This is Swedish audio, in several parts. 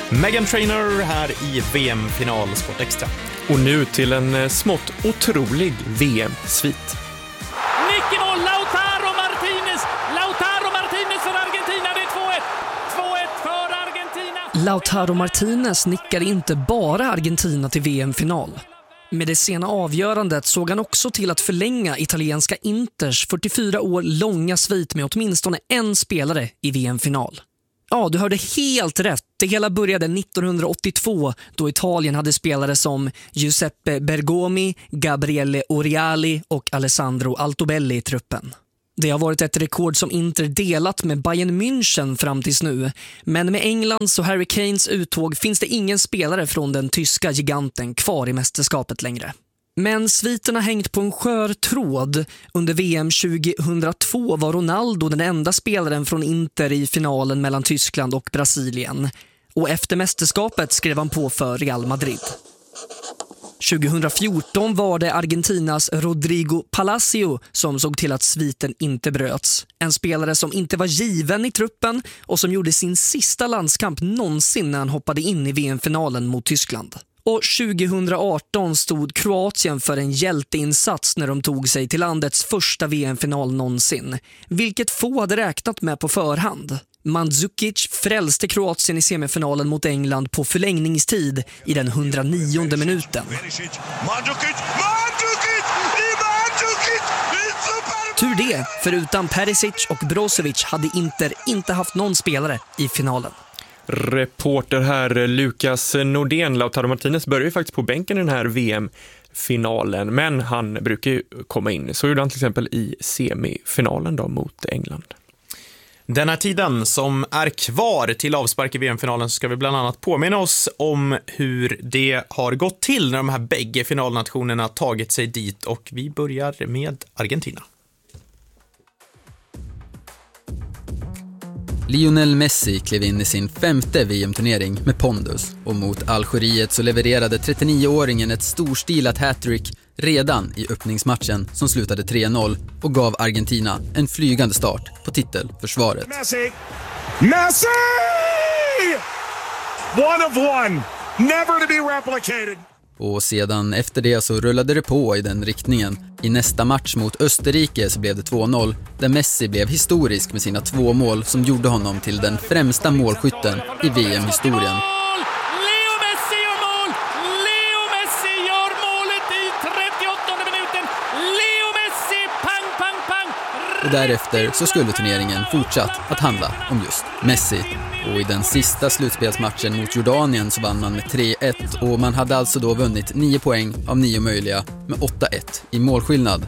Meghan Trainor här i VM-final Sport Extra. Och nu till en smått otrolig VM-svit. Nicky-mål, Lautaro Martinez för Argentina, det är 2-1 för Argentina. Lautaro Martinez nickade inte bara Argentina till VM-final. Med det sena avgörandet såg han också till att förlänga italienska Inters 44 år långa svit med åtminstone en spelare i VM-final. Ja, du hörde helt rätt. Det hela började 1982 då Italien hade spelare som Giuseppe Bergomi, Gabriele Oriali och Alessandro Altobelli i truppen. Det har varit ett rekord som Inter delat med Bayern München fram tills nu. Men med Englands och Harry Kanes uttåg finns det ingen spelare från den tyska giganten kvar i mästerskapet längre. Men sviterna hängt på en skör tråd. Under VM 2002 var Ronaldo den enda spelaren från Inter i finalen mellan Tyskland och Brasilien. Och efter mästerskapet skrev han på för Real Madrid. 2014 var det Argentinas Rodrigo Palacio som såg till att sviten inte bröts. En spelare som inte var given i truppen och som gjorde sin sista landskamp någonsin när han hoppade in i VM-finalen mot Tyskland. Och 2018 stod Kroatien för en hjälteinsats när de tog sig till landets första VM-final någonsin. Vilket få hade räknat med på förhand. Mandzukic frälste Kroatien i semifinalen mot England på förlängningstid i den 109:e minuten. Tur det, för utan Perisic och Brozovic hade Inter inte haft någon spelare i finalen. Reporter här Lukas Nordén. Lautaro Martinez börjar ju faktiskt på bänken i den här VM-finalen, men han brukar ju komma in. Så gjorde han till exempel i semifinalen då mot England. Den här tiden som är kvar till avspark i VM-finalen så ska vi bland annat påminna oss om hur det har gått till när de här bägge finalnationerna tagit sig dit, och vi börjar med Argentina. Lionel Messi klev in i sin 5:e VM-turnering med pondus, och mot Algeriet så levererade 39-åringen ett storstilat hattrick redan i öppningsmatchen som slutade 3-0 och gav Argentina en flygande start på titelförsvaret. Messi! One of one, never to be replicated. Och sedan efter det så rullade det på i den riktningen. I nästa match mot Österrike så blev det 2-0, där Messi blev historisk med sina 2 mål som gjorde honom till den främsta målskytten i VM-historien. Leo Messi gör mål! Leo Messi gör målet i 38:e minuten! Leo Messi, pang, pang, pang! Och därefter så skulle turneringen fortsatt att handla om just Messi. Och i den sista slutspelsmatchen mot Jordanien så vann man med 3-1, och man hade alltså då vunnit 9 poäng av 9 möjliga med 8-1 i målskillnad.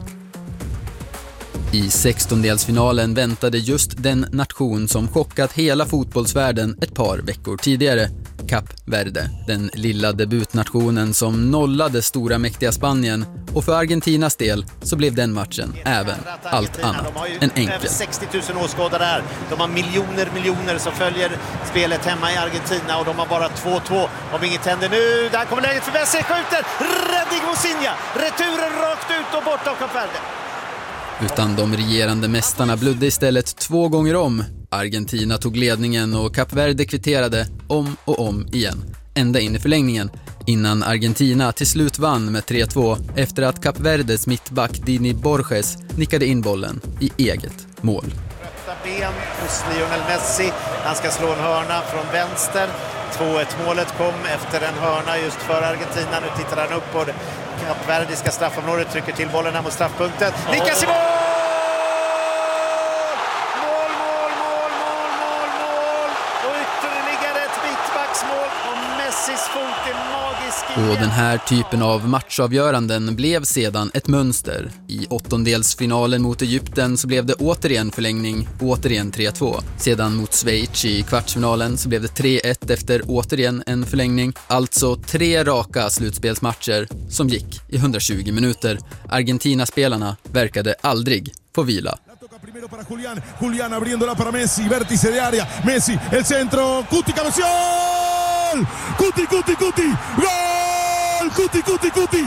I 16-delsfinalen väntade just den nation som chockat hela fotbollsvärlden ett par veckor tidigare, Kap Verde, den lilla debutnationen som nollade stora mäktiga Spanien, och för Argentinas del så blev den matchen även allt annat än enkel. Över 60 000 åskådare där. De har miljoner som följer spelet hemma i Argentina, och de har bara 2-2 om inget händer nu. Där kommer läget för Messi, skjuter, räddning Mosinha, returen rakt ut och bort av Kap Verde. Utan de regerande mästarna blödde istället 2 gånger om. Argentina tog ledningen och Kap Verde kvitterade om och om igen, ända in i förlängningen, innan Argentina till slut vann med 3-2 efter att Kap Verdes mittback Dini Borges nickade in bollen i eget mål. Rötta ben hos Lionel Messi, han ska slå en hörna från vänster. 2-1-målet kom efter en hörna just för Argentina. Nu tittar han upp på Kap Verde ska straffområdet, trycker till bollen här mot straffpunkten. Nickas i mål! Och ytterligare ett mittbacksmål, och Messis fot är magisk. Och den här typen av matchavgöranden blev sedan ett mönster. I 8-delsfinalen mot Egypten så blev det återigen förlängning, återigen 3-2. Sedan mot Schweiz i kvartsfinalen så blev det 3-1 efter återigen en förlängning. Alltså 3 raka slutspelsmatcher som gick i 120 minuter. Argentina-spelarna verkade aldrig få vila. Primero para Julián abriéndola para Messi, vértice de área, Messi, el centro, Cuti, cabeción, Cuti, gol, Cuti, gol,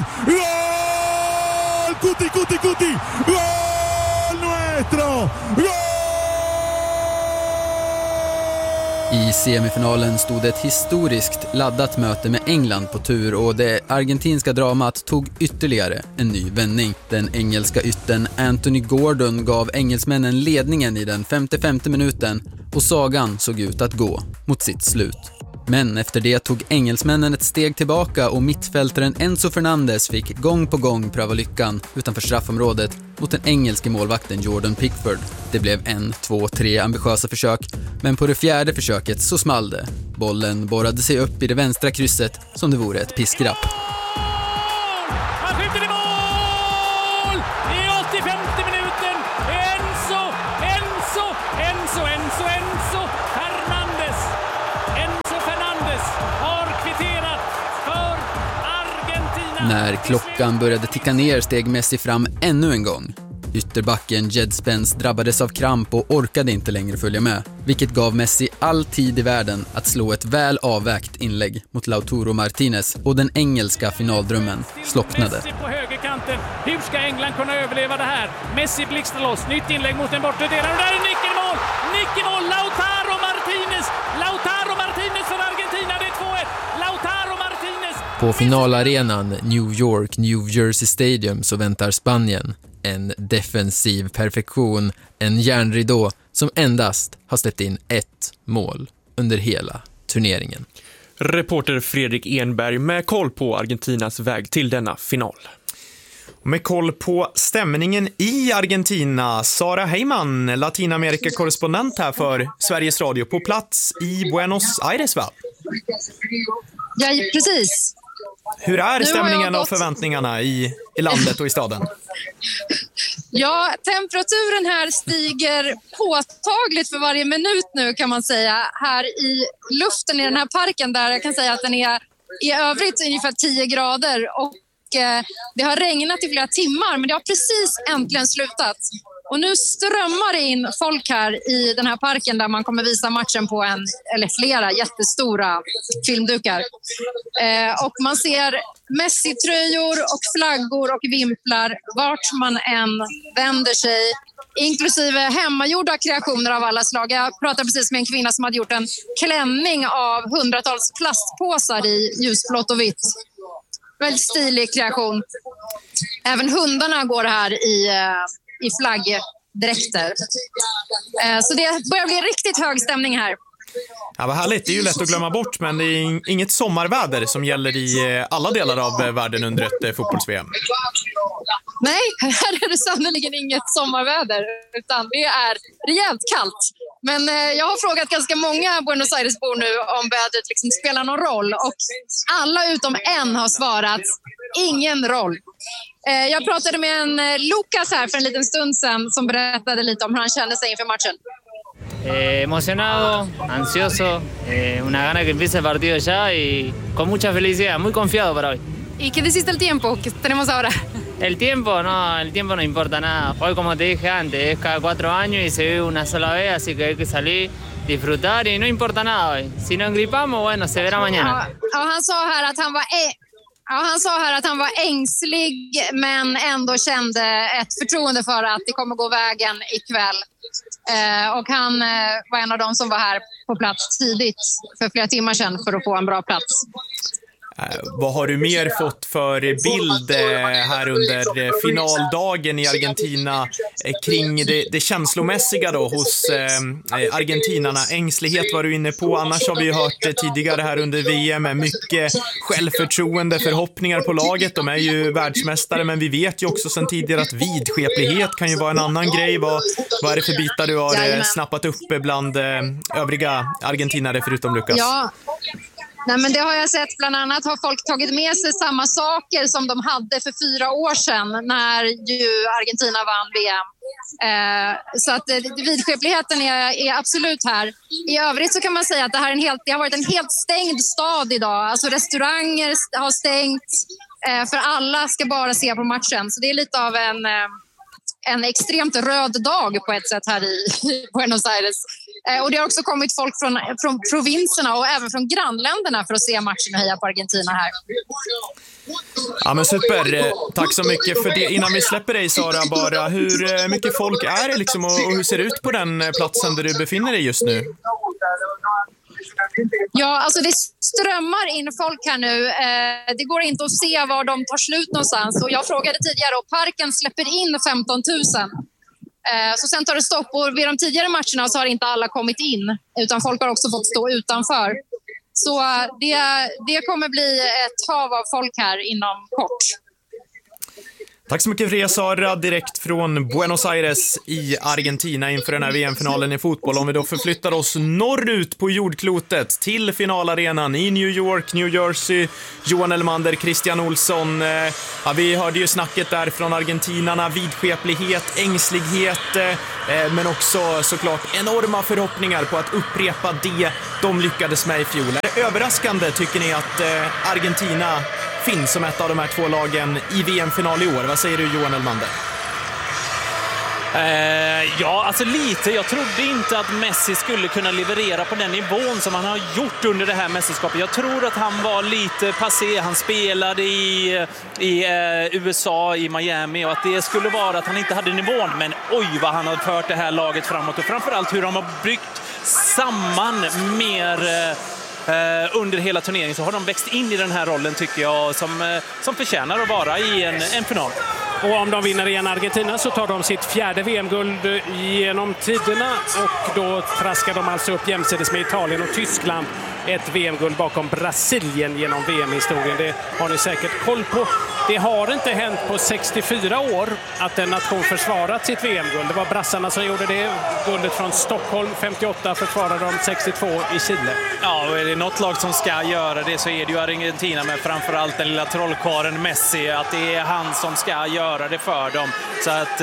Cuti, gol nuestro, gol! I semifinalen stod ett historiskt laddat möte med England på tur och det argentinska dramat tog ytterligare en ny vändning. Den engelska ytten Anthony Gordon gav engelsmännen ledningen i den 55:e minuten och sagan såg ut att gå mot sitt slut. Men efter det tog engelsmännen ett steg tillbaka och mittfältaren Enzo Fernandez fick gång på gång pröva lyckan utanför straffområdet mot den engelske målvakten Jordan Pickford. Det blev 1, 2, 3 ambitiösa försök, men på det 4:e försöket så small det. Bollen borrade sig upp i det vänstra krysset som det vore ett piskrapp. Han skjuter i mål! I 85:e minuten! Enzo Fernandes har kvitterat för Argentina. När klockan började ticka ner steg Messi fram ännu en gång. Ytterbacken Jed Spence drabbades av kramp och orkade inte längre följa med, vilket gav Messi all tid i världen att slå ett väl avvägt inlägg mot Lautaro Martinez och den engelska finaldrömmen slocknade. Messi på högerkanten. Hur ska England kunna överleva det här? Messi blixtrar loss. Nytt inlägg mot den bortre delen. Och där är nick i mål! Nick i mål! Lautaro Martinez för Argentina. Det är 2-1. Lautaro Martinez. På finalarenan New York, New Jersey Stadium så väntar Spanien. En defensiv perfektion, en järnridå som endast har släppt in ett mål under hela turneringen. Reporter Fredrik Enberg med koll på Argentinas väg till denna final. Med koll på stämningen i Argentina, Sara Heyman, Latinamerika-korrespondent här för Sveriges Radio på plats i Buenos Aires, va? Ja, precis. Hur är stämningen och förväntningarna i landet och i staden? Ja, temperaturen här stiger påtagligt för varje minut nu kan man säga. Här i luften i den här parken där jag kan säga att den är i övrigt ungefär 10 grader och det har regnat i flera timmar men det har precis äntligen slutat. Och nu strömmar det in folk här i den här parken där man kommer visa matchen på flera jättestora filmdukar. Och man ser Messi-tröjor och flaggor och vimplar vart man än vänder sig. Inklusive hemmagjorda kreationer av alla slag. Jag pratade precis med en kvinna som hade gjort en klänning av hundratals plastpåsar i ljusblått och vitt. Väldigt stilig kreation. Även hundarna går här i flaggdräkter. Så det börjar bli riktigt hög stämning här. Ja, vad härligt. Det är ju lätt att glömma bort, men det är inget sommarväder som gäller i alla delar av världen under ett fotbolls-VM. Nej, här är det sannoliken inget sommarväder, utan det är rejält kallt. Men jag har frågat ganska många Buenos Aires-bor nu om vädret liksom spelar någon roll. Och alla utom en har svarat ingen roll. Jag pratade med en Lucas här för en liten stund sedan som berättade lite om hur han kände sig inför matchen. Emocionado, ansioso, una gana que empiece el partido ya y con mucha felicidad, muy confiado para hoy. ¿Y qué decís del tiempo que tenemos ahora? El tiempo no importa nada. Hoy, como te dije antes, es cada 4 años y se vive una sola vez, así que hay que salir, disfrutar y no importa nada hoy. Si no engripamos, bueno, se verá mañana. Ja, han sa här att han var ängslig men ändå kände ett förtroende för att det kommer gå vägen ikväll. Och han var en av dem som var här på plats tidigt för flera timmar sedan för att få en bra plats. Vad har du mer fått för bild här under finaldagen i Argentina kring det känslomässiga då hos argentinarna? Ängslighet var du inne på, annars har vi ju hört tidigare här under VM mycket självförtroende, förhoppningar på laget. De är ju världsmästare, men vi vet ju också sedan tidigare att vidskeplighet kan ju vara en annan grej. Vad är det för bitar du har snappat upp bland övriga argentinare förutom Lucas? Ja. Nej, men det har jag sett. Bland annat har folk tagit med sig samma saker som de hade för 4 år sedan när ju Argentina vann VM. Så att vidskepligheten är absolut här. I övrigt så kan man säga att det har varit en helt stängd stad idag. Alltså restauranger har stängt för alla ska bara se på matchen. Så det är lite av en extremt röd dag på ett sätt här i Buenos Aires. Och det har också kommit folk från provinserna och även från grannländerna för att se matchen och heja på Argentina här. Ja, men super. Tack så mycket för det. Innan vi släpper dig, Sara, bara hur mycket folk är det liksom och hur ser det ut på den platsen där du befinner dig just nu? Ja, alltså det strömmar in folk här nu. Det går inte att se var de tar slut någonstans. Och jag frågade tidigare och parken släpper in 15 000. Så sen tar det stopp och vid de tidigare matcherna så har inte alla kommit in. Utan folk har också fått stå utanför. Så det kommer bli ett hav av folk här inom kort. Tack så mycket för det, Sara, direkt från Buenos Aires i Argentina inför den här VM-finalen i fotboll. Om vi då förflyttar oss norrut på jordklotet till finalarenan i New York, New Jersey. Johan Elmander, Christian Olsson. Ja, vi hörde ju snacket där från argentinarna. Vidskeplighet, ängslighet, men också såklart enorma förhoppningar på att upprepa det de lyckades med i fjol. Är det överraskande, tycker ni, att Argentina finns som ett av de här två lagen i VM-final i år? Vad säger du, Johan Elmander? Ja, alltså lite. Jag trodde inte att Messi skulle kunna leverera på den nivån som han har gjort under det här mästerskapet. Jag tror att han var lite passé. Han spelade i USA, i Miami, och att det skulle vara att han inte hade nivån. Men oj vad han har fört det här laget framåt, och framförallt hur de har byggt samman mer under hela turneringen, så har de växt in i den här rollen, tycker jag, som förtjänar att vara i en final. Och om de vinner igen Argentina så tar de sitt 4:e VM-guld genom tiderna, och då traskar de alltså upp jämsides med Italien och Tyskland ett VM-guld bakom Brasilien genom VM-historien. Det har ni säkert koll på. Det har inte hänt på 64 år att en nation försvarat sitt VM-guld. Det var brassarna som gjorde det. Guldet från Stockholm 58 försvarade de 62 i Chile. Ja, och är det något lag som ska göra det så är det ju Argentina, med framförallt den lilla trollkaren Messi. Att det är han som ska göra det för dem. Så att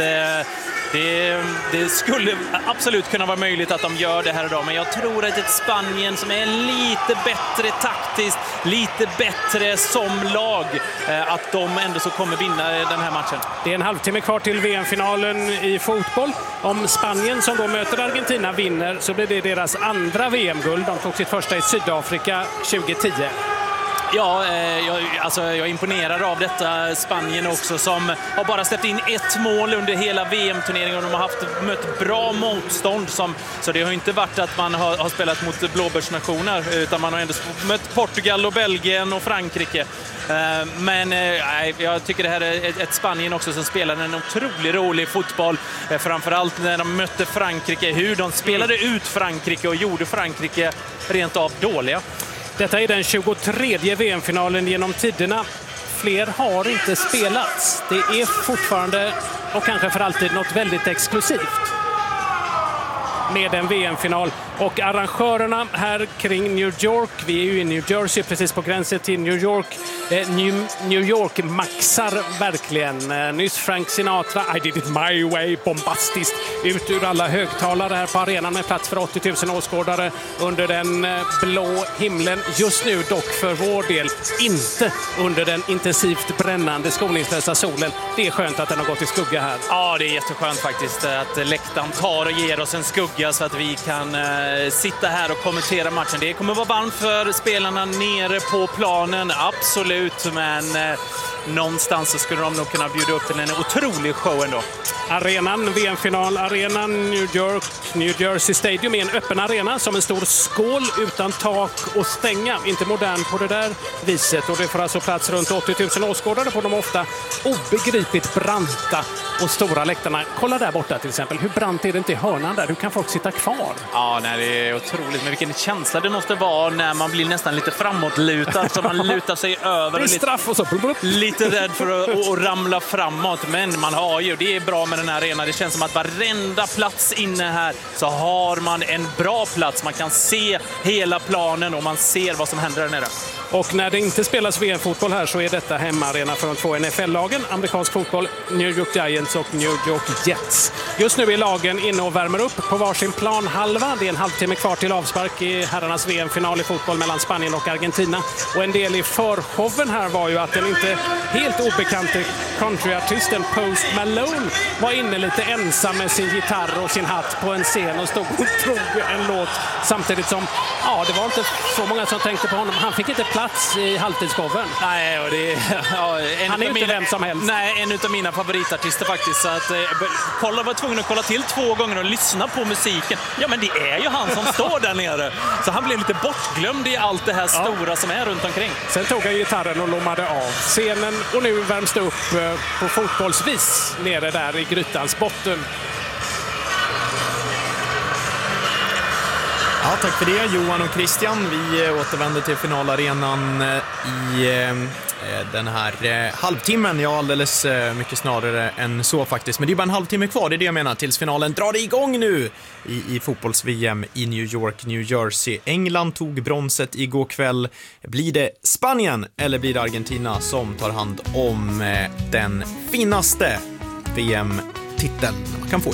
det skulle absolut kunna vara möjligt att de gör det här idag. Men jag tror att ett Spanien som är lite bättre taktiskt, lite bättre som lag, att de ändå så kommer vinna den här matchen. Det är en halvtimme kvar till VM-finalen i fotboll. Om Spanien, som då möter Argentina, vinner så blir det deras andra VM-guld. De tog sitt första i Sydafrika 2010. Ja, jag är imponerad av detta Spanien också, som har bara släppt in ett mål under hela VM-turneringen, och de har mött bra motstånd. Så det har inte varit att man har spelat mot blåbärsnationer, utan man har ändå mött Portugal och Belgien och Frankrike. Men jag tycker det här är ett Spanien också som spelar en otroligt rolig fotboll. Framförallt när de mötte Frankrike, hur de spelade ut Frankrike och gjorde Frankrike rent av dåliga. Detta är den 23:e VM-finalen genom tiderna. Fler har inte spelats. Det är fortfarande, och kanske för alltid, något väldigt exklusivt med en VM-final. Och arrangörerna här kring New York, vi är ju i New Jersey, precis på gränsen till New York. New York maxar verkligen. Nyss Frank Sinatra, I did it my way, bombastiskt ut ur alla högtalare här på arenan med plats för 80 000 åskådare under den blå himlen. Just nu dock för vår del inte under den intensivt brännande skoningslösa solen. Det är skönt att den har gått i skugga här. Ja, det är jätteskönt faktiskt att läktaren tar och ger oss en skugga så att vi kan sitta här och kommentera matchen. Det kommer vara varmt för spelarna nere på planen, absolut, men någonstans så skulle de nog kunna bjuda upp till en otrolig show ändå. Arenan, VM-finalarenan New Jersey Stadium är en öppen arena som en stor skål utan tak och stänga. Inte modern på det där viset, och det får alltså plats runt 80 000 åskådare på de ofta obegripligt branta och stora läktarna. Kolla där borta till exempel, hur brant är det inte i hörnan där? Hur kan folk sitta kvar? Ja, nej, det är otroligt, men vilken känsla det måste vara när man blir nästan lite framåtlutad, så man lutar sig över. Det är straff och så lite rädd för att ramla framåt, men man har ju, det är bra med den här arenan. Det känns som att varenda plats inne här så har man en bra plats. Man kan se hela planen och man ser vad som händer där nere. Och när det inte spelas VM-fotboll här så är detta hemmaarena för de två NFL-lagen. Amerikansk fotboll, New York Giants och New York Jets. Just nu är lagen inne och värmer upp på varsin planhalva. Det är en halvtimme kvar till avspark i herrarnas VM-final i fotboll mellan Spanien och Argentina. Och en del i förshowen här var ju att den inte helt obekante countryartisten Post Malone var inne lite ensam med sin gitarr och sin hatt på en scen och stod och drog en låt samtidigt som, ja, det var inte så många som tänkte på honom. Han fick inte plats plats i halvtidsshowen. Nej, och det han är inte vem som helst. Nej, en av mina favoritartister faktiskt. Så att, Kolla var tvungen att kolla till 2 gånger och lyssna på musiken. Ja, men det är ju han som står där nere. Så han blev lite bortglömd i allt det här stora som är runt omkring. Sen tog han gitarren och lommade av scenen och nu värms det upp på fotbollsvis nere där i grytans botten. Ja, tack för det Johan och Christian. Vi återvänder till finalarenan i den här halvtimmen. Ja, alldeles mycket snarare än så faktiskt. Men det är bara en halvtimme kvar, det är det jag menar, tills finalen drar igång nu i fotbolls-VM i New York, New Jersey. England tog bronset igår kväll. Blir det Spanien eller blir det Argentina som tar hand om den finaste VM-titeln man kan få?